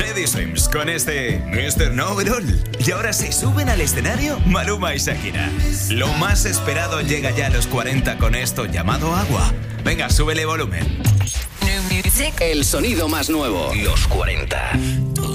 Teddy Swims con este Mr. No Overall. Y ahora se suben al escenario Maluma y Shakira. Lo más esperado llega ya a los 40 con esto llamado Agua. Venga, súbele volumen. El sonido más nuevo. Los 40.